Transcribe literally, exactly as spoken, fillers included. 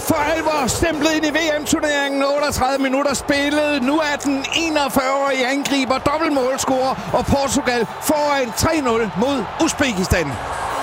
for alvor stemplet ind i V M-turneringen. otteogtredive minutter spillet. Nu er den enogfyrre-årige angriber dobbeltmålscorer, og Portugal foran tre nul mod Uzbekistan.